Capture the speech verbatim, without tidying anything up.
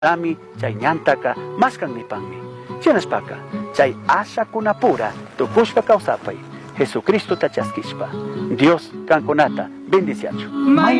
Ami chay ñantaka maskan nipanmi. Chinaspaka chay ashakunapura tukushka kawsapay Jesucristo tachaskishpa. Dios kankunata bendiciachu.